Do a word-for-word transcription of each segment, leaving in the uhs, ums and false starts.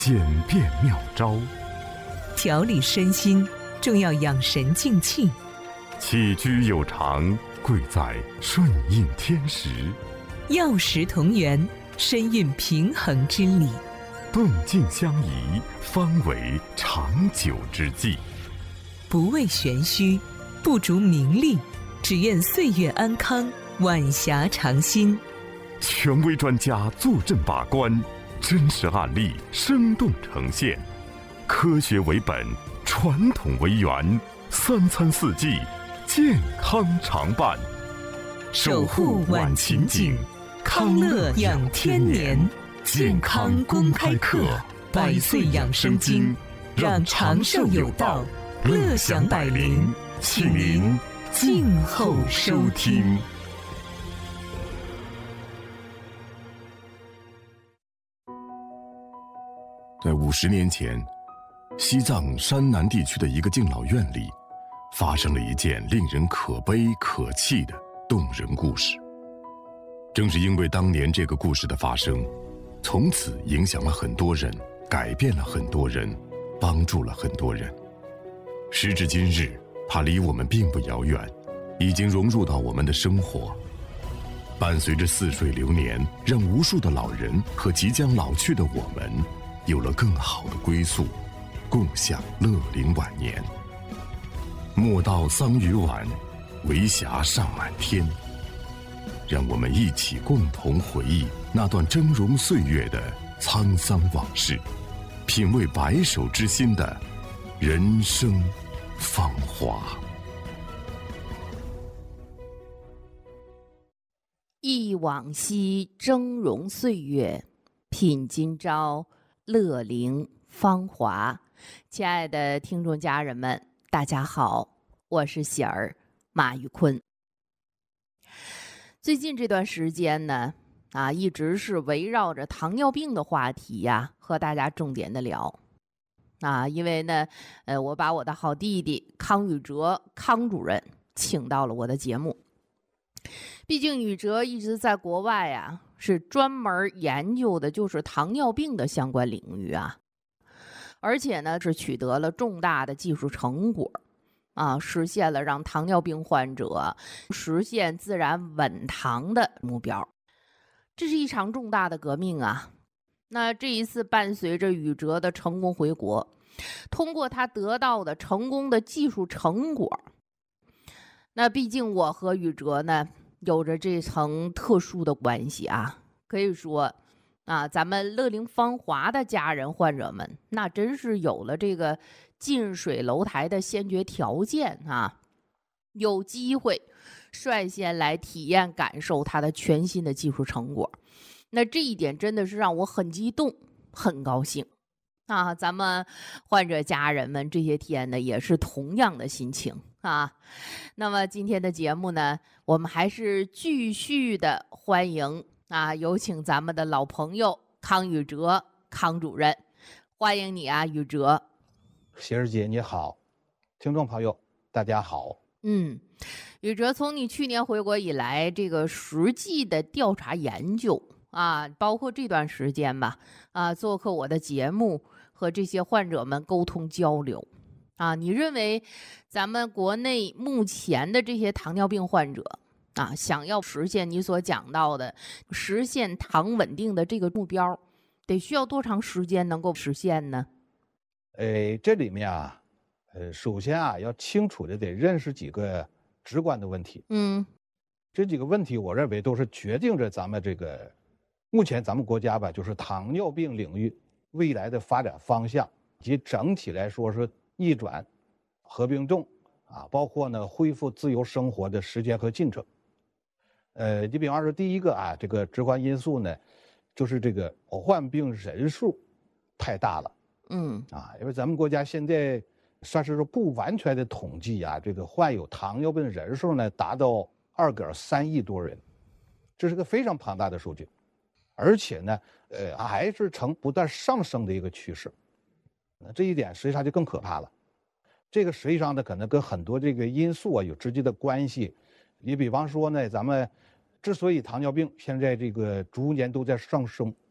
简便妙招， 调理身心重要养神静气。 起居有常，贵在顺应天时。 药食同源，深蕴平衡之理。 动静相宜，方为长久之计。 不为玄虚，不逐名利，只愿岁月安康，晚霞长新。 权威专家坐镇把关，真实案例生动呈现，科学为本，传统为源，三餐四季健康常伴。守护晚晴景，康乐养天年。健康公开课，百岁养生经，让长寿有道，乐享百龄，请您静候收听。在五十年前，西藏山南地区的一个敬老院里，发生了一件令人可悲可泣的动人故事。正是因为当年这个故事的发生，从此影响了很多人，改变了很多人，帮助了很多人。时至今日，它离我们并不遥远，已经融入到我们的生活。伴随着似水流年，让无数的老人和即将老去的我们有了更好的归宿，共享乐龄晚年。莫道桑榆晚，为霞尚满天。让我们一起共同回忆那段峥嵘岁月的沧桑往事，品味白首之心的人生芳华。 忆往昔峥嵘岁月，品今朝乐龄芳华。亲爱的听众家人们，大家好，我是喜儿马玉坤。最近这段时间呢，啊，一直是围绕着糖尿病的话题呀，和大家重点的聊。啊，因为呢，呃，我把我的好弟弟康宇哲康主任请到了我的节目。毕竟宇哲一直在国外啊，是专门研究的就是糖尿病的相关领域啊，而且呢是取得了重大的技术成果。啊，实现了让糖尿病患者实现自然稳糖的目标，这是一场重大的革命啊！那这一次伴随着宇哲的成功回国，通过他得到的成功的技术成果，那毕竟我和宇哲呢有着这层特殊的关系啊，可以说啊，咱们乐龄芳华的家人患者们，那真是有了这个近水楼台的先决条件啊，有机会率先来体验感受它的全新的技术成果。那这一点真的是让我很激动，很高兴啊！咱们患者家人们这些天呢，也是同样的心情啊。那么今天的节目呢，我们还是继续的欢迎啊，有请咱们的老朋友康宇哲康主任，欢迎你啊，宇哲。 喜儿姐你好，听众朋友大家好。 嗯，宇哲，从你去年回国以来，这个实际的调查研究啊，包括这段时间吧，啊，做客我的节目和这些患者们沟通交流啊，你认为咱们国内目前的这些糖尿病患者啊，想要实现你所讲到的实现糖稳定的这个目标，得需要多长时间能够实现呢？ 呃，这里面啊，呃，首先啊，要清楚的得认识几个直观的问题。 嗯， 这几个问题，我认为都是决定着咱们这个目前咱们国家吧，就是糖尿病领域未来的发展方向，以及整体来说是逆转、合并重啊，包括呢恢复自由生活的时间和进程。呃，你比方说第一个啊，这个直观因素呢，就是这个患病人数太大了。 嗯啊，因为咱们国家现在算是说不完全的统计啊，这个患有糖尿病人数呢达到二点三亿多人，这是个非常庞大的数据，而且呢，呃，还是呈不断上升的一个趋势。那这一点实际上就更可怕了。这个实际上呢，可能跟很多这个因素啊有直接的关系。你比方说呢，咱们之所以糖尿病现在这个逐年都在上升，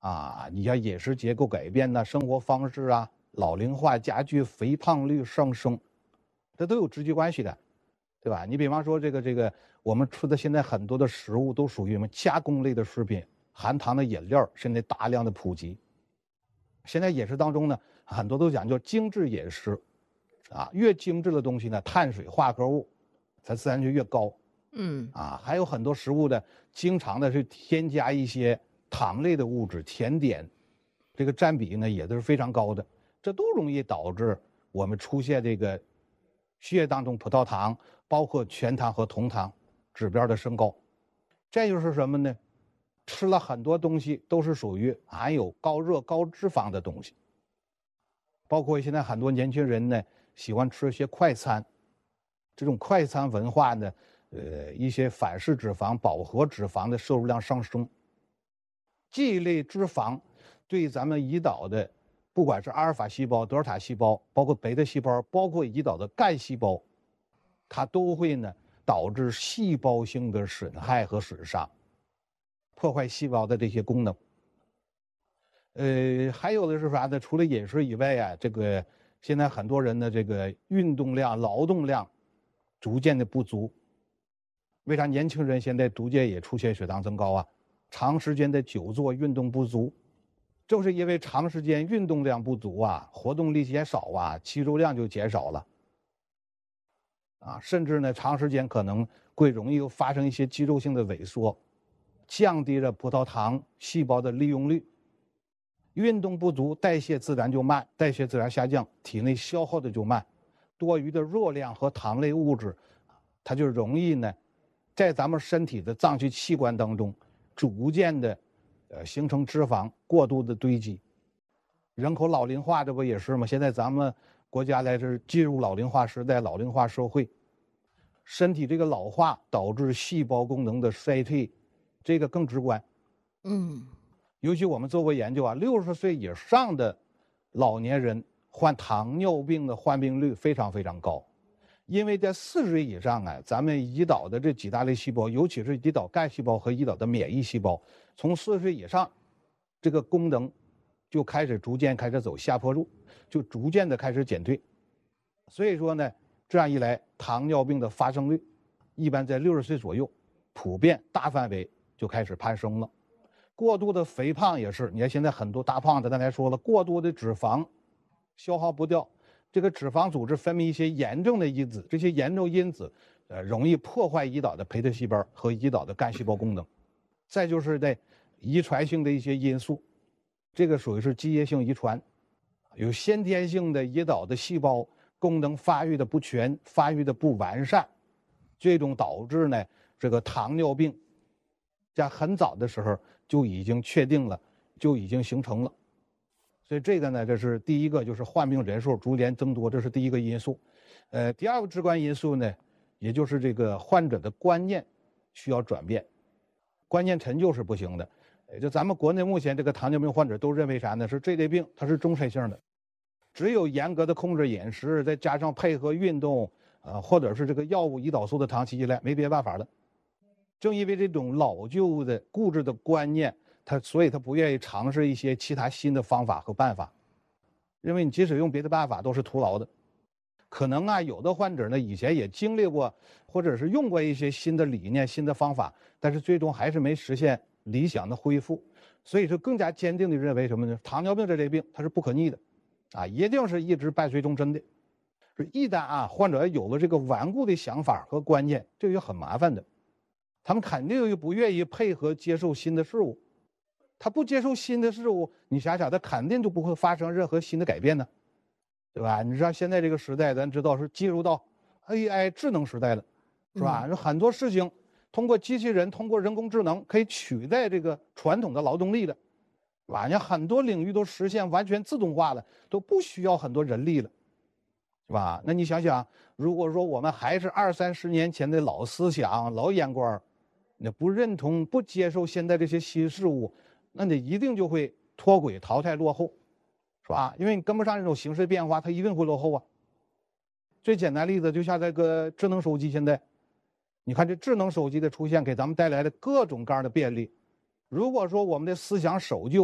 啊，你像饮食结构改变呐、生活方式啊、老龄化加剧、肥胖率上升，这都有直接关系的，对吧？你比方说这个这个，我们吃的现在很多的食物都属于什么加工类的食品，含糖的饮料现在大量的普及。现在饮食当中呢，很多都讲究精致饮食，啊，越精致的东西呢，碳水化合物它自然就越高。 嗯啊，还有很多食物的经常的是添加一些糖类的物质，甜点，这个占比呢也都是非常高的，这都容易导致我们出现这个血液当中葡萄糖，包括全糖和酮糖指标的升高。这就是什么呢？吃了很多东西都是属于含有高热高脂肪的东西，包括现在很多年轻人呢喜欢吃一些快餐，这种快餐文化呢，呃，一些反式脂肪、饱和脂肪的摄入量上升。这一类脂肪对咱们胰岛的，不管是阿尔法细胞、德尔塔细胞，包括贝塔细胞，包括胰岛的干细胞，它都会呢导致细胞性的损害和损伤，破坏细胞的这些功能。呃，还有的是啥呢？除了饮食以外啊，这个现在很多人的这个运动量、劳动量逐渐的不足。为啥年轻人现在逐渐也出现血糖增高啊？长时间的久坐运动不足，就是因为长时间运动量不足啊，活动力减少啊，肌肉量就减少了，啊，甚至呢长时间可能会容易发生一些肌肉性的萎缩，降低了葡萄糖细胞的利用率。运动不足，代谢自然就慢，代谢自然下降，体内消耗的就慢，多余的热量和糖类物质，它就容易呢，在咱们身体的脏器器官当中，逐渐的，呃，形成脂肪过度的堆积。人口老龄化，这不也是吗？现在咱们国家来是进入老龄化时代、老龄化社会，身体这个老化导致细胞功能的衰退，这个更直观。 嗯。 尤其我们做过研究啊，六十岁以上的老年人患糖尿病的患病率非常非常高，因为在四十岁以上啊，咱们胰岛的这几大类细胞，尤其是胰岛干细胞和胰岛的免疫细胞，从四十岁以上，这个功能就开始逐渐开始走下坡路，就逐渐的开始减退。所以说呢，这样一来，糖尿病的发生率一般在六十岁左右，普遍大范围就开始攀升了。过度的肥胖也是，你看现在很多大胖子，刚才说了，过多的脂肪消耗不掉，这个脂肪组织分泌一些严重的因子，这些严重因子，呃，容易破坏胰岛的培特细胞和胰岛的干细胞功能。再就是在遗传性的一些因素，这个属于是基因性遗传，有先天性的胰岛的细胞功能发育的不全，发育的不完善，这种导致呢这个糖尿病在很早的时候就已经确定了，就已经形成了。所以这个呢，这是第一个，就是患病人数逐年增多，这是第一个因素。呃，第二个至关因素呢，也就是这个患者的观念需要转变，观念陈旧是不行的。也就咱们国内目前这个糖尿病患者都认为啥呢？是这类病它是终身性的，只有严格的控制饮食，再加上配合运动，呃，或者是这个药物胰岛素的长期依赖，没别的办法了。正因为这种老旧的固执的观念，他所以他不愿意尝试一些其他新的方法和办法，认为你即使用别的办法都是徒劳的。可能啊，有的患者呢以前也经历过，或者是用过一些新的理念、新的方法，但是最终还是没实现理想的恢复，所以说更加坚定的认为什么呢？糖尿病这类病它是不可逆的，啊，一定是一直伴随终身的。是一旦啊患者有了这个顽固的想法和观念，这就很麻烦的。他们肯定又不愿意配合接受新的事物，他不接受新的事物，你想想，他肯定就不会发生任何新的改变呢，对吧？你知道现在这个时代，咱知道是进入到 A I 智能时代了，是吧？嗯、很多事情通过机器人、通过人工智能可以取代这个传统的劳动力了，是吧？你很多领域都实现完全自动化了，都不需要很多人力了，是吧？那你想想，如果说我们还是二三十年前的老思想、老眼光，你不认同、不接受现在这些新事物，那你一定就会脱轨、淘汰、落后，是吧？因为你跟不上这种形势变化，它一定会落后啊。最简单例子就像这个智能手机，现在你看这智能手机的出现，给咱们带来的各种各样的便利。如果说我们的思想守旧，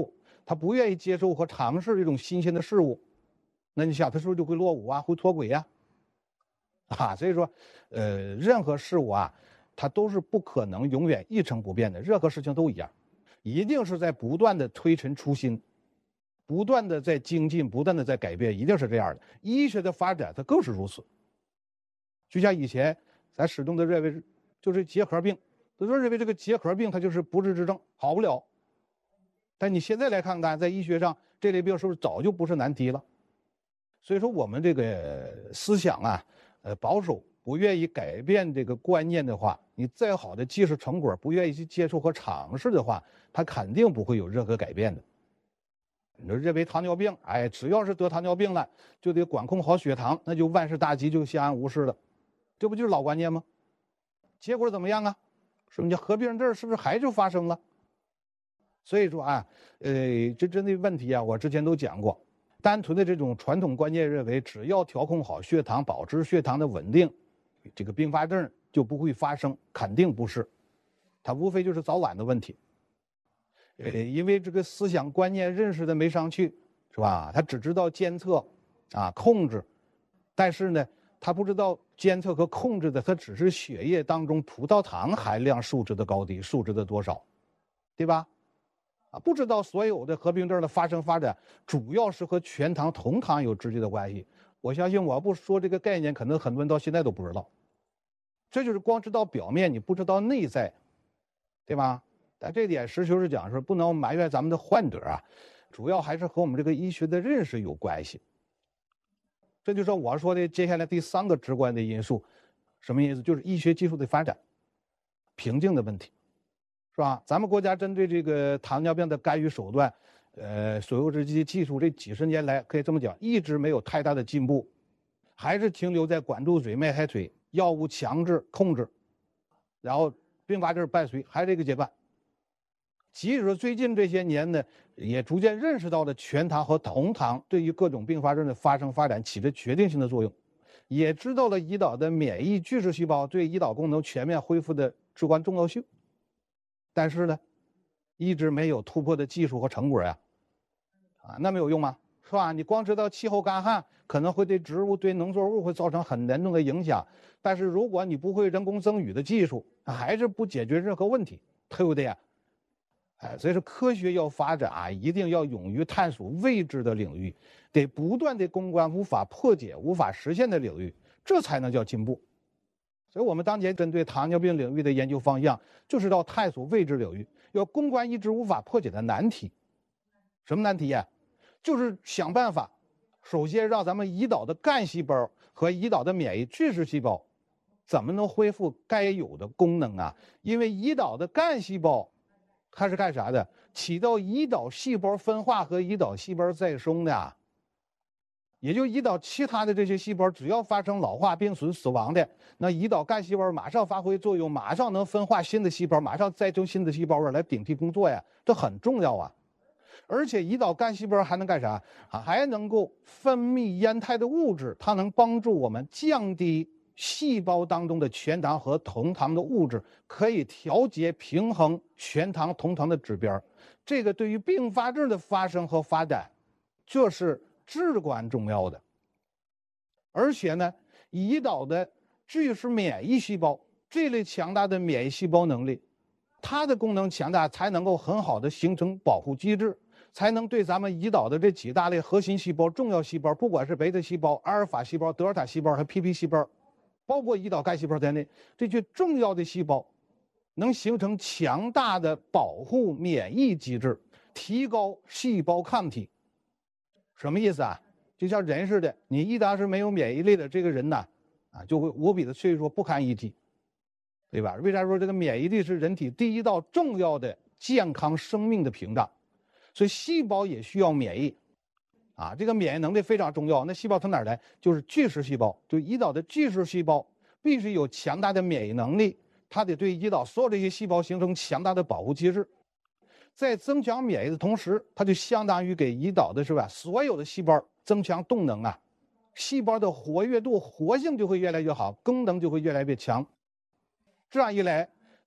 他不愿意接受和尝试这种新鲜的事物，那你想他是不是就会落伍啊，会脱轨呀、啊？啊，所以说，呃，任何事物啊，它都是不可能永远一成不变的，任何事情都一样，一定是在不断的推陈出新，不断的在精进，不断的在改变，一定是这样的。医学的发展它更是如此。就像以前咱始终都认为就是结核病，都说认为这个结核病它就是不治之症，好不了。但你现在来看看，在医学上这类病是不是早就不是难题了？所以说我们这个思想啊，呃，保守，不愿意改变这个观念的话，你再好的技术成果，不愿意去接触和尝试的话，它肯定不会有任何改变的。你说认为糖尿病，哎，只要是得糖尿病了，就得管控好血糖，那就万事大吉，就相安无事了，这不就是老观念吗？结果怎么样啊？是不是你合并症是不是还就发生了？所以说啊，呃，这针对问题啊，我之前都讲过，单纯的这种传统观念认为，只要调控好血糖，保持血糖的稳定，这个并发症就不会发生，肯定不是，它无非就是早晚的问题。呃，因为这个思想观念认识的没上去，是吧？他只知道监测，啊，控制，但是呢，他不知道监测和控制的，它只是血液当中葡萄糖含量数值的高低，数值的多少，对吧？啊，不知道所有的合并症的发生发展，主要是和全糖、同糖有直接的关系。我相信我不说这个概念，可能很多人到现在都不知道。这就是光知道表面，你不知道内在，对吧？但这点实事是讲是不能埋怨咱们的患者啊，主要还是和我们这个医学的认识有关系。这就是我说的接下来第三个直观的因素，什么因素？就是医学技术的发展瓶颈的问题。是吧？咱们国家针对这个糖尿病的干预手段，呃，所有这些技术，这几十年来可以这么讲，一直没有太大的进步，还是停留在管住嘴、迈开腿、药物强制控制，然后并发症伴随，还是这个阶段。即使最近这些年呢，也逐渐认识到了全糖和同糖对于各种并发症的发生发展起着决定性的作用，也知道了胰岛的免疫巨噬细胞对胰岛功能全面恢复的至关重要性。但是呢，一直没有突破的技术和成果呀，啊，那没有用吗？是吧？你光知道气候干旱可能会对植物、对农作物会造成很严重的影响，但是如果你不会人工增雨的技术，还是不解决任何问题，对不对呀？哎，所以说科学要发展啊，一定要勇于探索未知的领域，得不断的攻关无法破解、无法实现的领域，这才能叫进步。所以我们当前针对糖尿病领域的研究方向，就是要探索未知领域，要攻关一直无法破解的难题。什么难题呀？就是想办法，首先让咱们胰岛的干细胞和胰岛的免疫巨噬细胞，怎么能恢复该有的功能啊？因为胰岛的干细胞，它是干啥的？起到胰岛细胞分化和胰岛细胞再生的啊。也就胰岛其他的这些细胞，只要发生老化、病损、死亡的，那胰岛干细胞马上发挥作用，马上能分化新的细胞，马上再生新的细胞来顶替工作呀，这很重要啊。而且胰岛干细胞还能干啥啊？还能够分泌烟肽的物质，它能帮助我们降低细胞当中的全糖和同糖的物质，可以调节平衡全糖、同糖的指标。这个对于并发症的发生和发展，这是至关重要的。而且呢，胰岛的巨噬免疫细胞这类强大的免疫细胞能力，它的功能强大，才能够很好的形成保护机制，才能对咱们胰岛的这几大类核心细胞、重要细胞，不管是贝塔细胞、阿尔法细胞、德尔塔细胞和 P P 细胞，包括胰岛干细胞在内，这些重要的细胞能形成强大的保护免疫机制，提高细胞抗体。什么意思啊？就像人似的，你一旦是没有免疫力的这个人呢，啊，就会无比的脆弱，不堪一击，对吧？为啥说这个免疫力是人体第一道重要的健康生命的屏障？所以细胞也需要免疫，啊，这个免疫能力非常重要。那细胞从哪儿来？就是巨噬细胞，就胰岛的巨噬细胞必须有强大的免疫能力，它得对胰岛所有这些细胞形成强大的保护机制。在增强免疫的同时，它就相当于给胰岛的是吧，所有的细胞增强动能啊，细胞的活跃度、活性就会越来越好，功能就会越来越强。这样一来，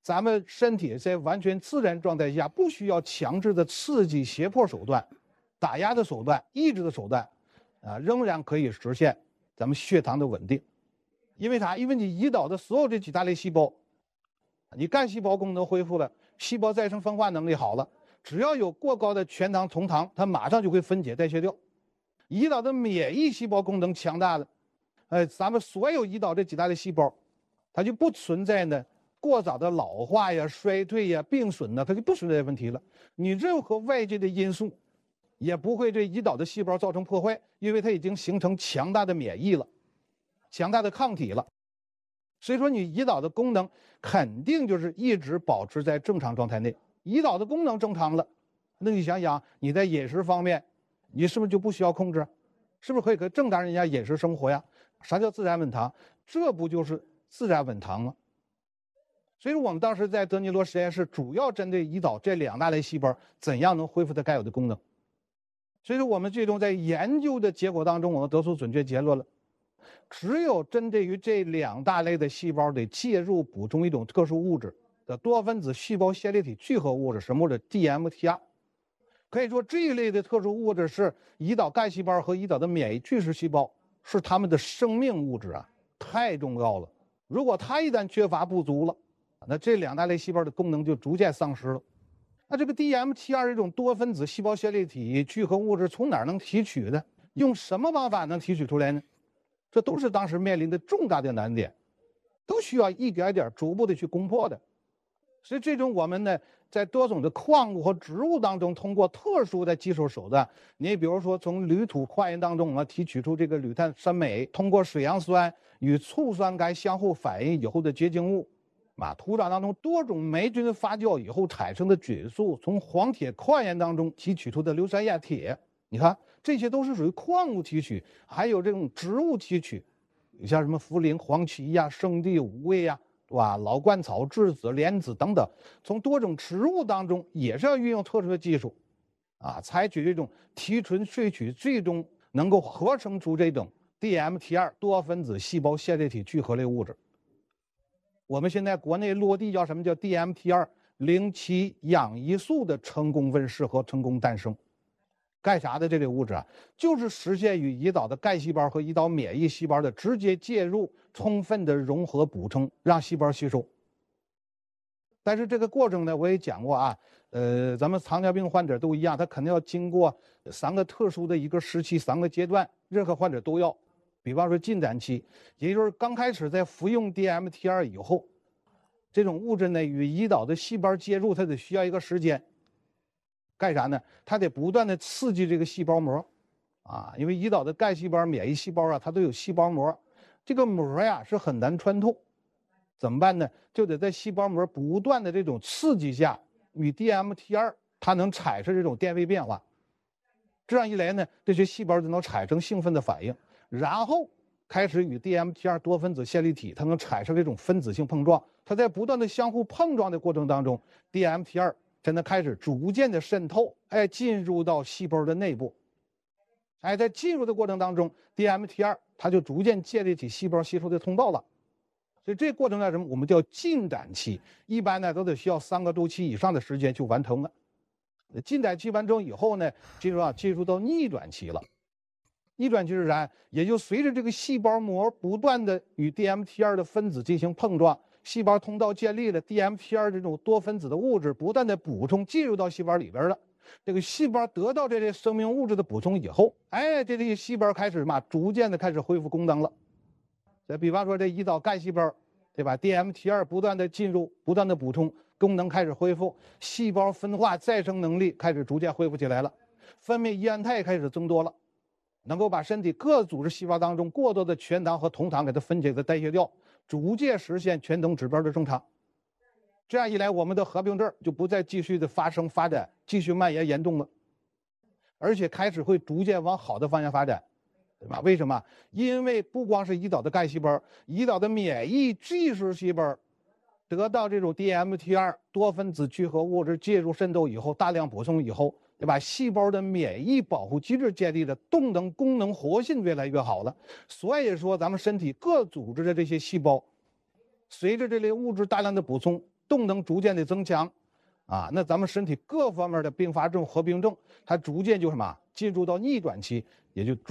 咱们身体在完全自然状态下，不需要强制的刺激、胁迫手段、打压的手段、抑制的手段，啊，仍然可以实现咱们血糖的稳定。因为啥？因为你胰岛的所有这几大类细胞，你干细胞功能恢复了，细胞再生分化能力好了，只要有过高的全糖、酮糖，它马上就会分解代谢掉。胰岛的免疫细胞功能强大了，呃，咱们所有胰岛这几大类细胞，它就不存在呢过早的老化呀、衰退呀、病损呢，它就不存在问题了。你任何外界的因素也不会对胰岛的细胞造成破坏，因为它已经形成强大的免疫了。强大的抗体了，所以说你胰岛的功能肯定就是一直保持在正常状态内。胰岛的功能正常了，那你想想你在饮食方面，你是不是就不需要控制？是不是可以跟正常人家饮食生活呀？啥叫自然稳糖？这不就是自然稳糖吗？所以说我们当时在德尼罗实验室主要针对胰岛这两大类细胞怎样能恢复它该有的功能。所以说我们最终在研究的结果当中，我们得出准确结论了。只有针对于这两大类的细胞得介入补充一种特殊物质的多分子细胞线粒体聚合物质，什么物质 D M T R。 可以说这一类的特殊物质是胰岛干细胞和胰岛的免疫巨噬细胞是它们的生命物质啊，太重要了。如果它一旦缺乏不足了，那这两大类细胞的功能就逐渐丧失了。那这个 D M T R 这种多分子细胞线粒体聚合物质从哪儿能提取的？用什么方法能提取出来呢？这都是当时面临的重大的难点，都需要一点点逐步的去攻破的。所以最终我们呢，在多种的矿物和植物当中，通过特殊的技术手段，你比如说从铝土矿岩当中，我们提取出这个铝碳酸镁，通过水杨酸与醋酸钙相互反应以后的结晶物，啊，土壤当中多种霉菌发酵以后产生的菌素，从黄铁矿岩当中提取出的硫酸亚铁，你看。这些都是属于矿物提取，还有这种植物提取，像什么茯苓、黄芪呀、生地、五味呀，对吧？老鹳草、栀子、莲子等等，从多种植物当中也是要运用特殊的技术，啊，采取这种提纯萃取，最终能够合成出这种 D M T R 多分子细胞线粒体聚合类物质。我们现在国内落地叫什么叫 D M T R 零七氧胰素的成功问世和成功诞生。干啥的这类物质啊，就是实现与胰岛的干细胞和胰岛免疫细胞的直接介入，充分的融合补充，让细胞吸收。但是这个过程呢，我也讲过啊，呃，咱们糖尿病患者都一样，他肯定要经过三个特殊的一个时期，三个阶段，任何患者都要。比方说进展期，也就是刚开始在服用 D M T R 以后，这种物质呢与胰岛的细胞接入，它得需要一个时间。干啥呢？它得不断的刺激这个细胞膜，啊，因为胰岛的干细胞、免疫细胞啊，它都有细胞膜，这个膜呀是很难穿透，怎么办呢？就得在细胞膜不断的这种刺激下，与 D M T R 它能产生这种电位变化，这样一来呢，这些细胞就能产生兴奋的反应，然后开始与 D M T R 多分子线粒体它能产生这种分子性碰撞，它在不断的相互碰撞的过程当中 ，D M T R才能开始逐渐的渗透，哎，进入到细胞的内部，哎，在进入的过程当中 ，D M T R 它就逐渐建立起细胞吸收的通道了。所以这个过程叫什么？我们叫进展期，一般呢都得需要三个周期以上的时间去完成了。进展期完成以后呢，进入啊进入到逆转期了。逆转期是啥？也就随着这个细胞膜不断的与 D M T R 的分子进行碰撞。细胞通道建立了 ，D M T R 这种多分子的物质不断的补充进入到细胞里边了。这个细胞得到这些生命物质的补充以后，哎，这些细胞开始嘛，逐渐的开始恢复功能了。再比方说这胰岛干细胞，对吧 ？D M T R 不断的进入，不断的补充，功能开始恢复，细胞分化再生能力开始逐渐恢复起来了，分泌胰胺肽开始增多了，能够把身体各组织细胞当中过多的全糖和酮糖给它分解、给代谢掉。逐渐实现全等指标的正常，这样一来，我们的合并症就不再继续的发生发展，继续蔓延严重了，而且开始会逐渐往好的方向发展，对吧？为什么？因为不光是胰岛的干细胞，胰岛的免疫巨噬细胞得到这种 D M T R 多分子聚合物质介入渗透以后，大量补充以后，对吧？细胞的免疫保护机制建立了，动能、功能、活性越来越好了。所以说，咱们身体各组织的这些细胞，随着这类物质大量的补充， 动能逐渐的增强，啊，那咱们身体各方面的并发症合并症，它逐渐就什么进入到逆转期，也就